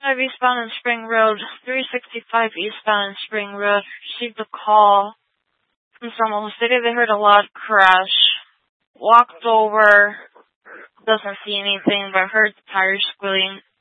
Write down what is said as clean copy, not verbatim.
5 eastbound in Spring Road, 365 eastbound in Spring Road. Received a call from someone who stated they heard a loud crash. Walked over, doesn't see anything, but heard the tires squealing.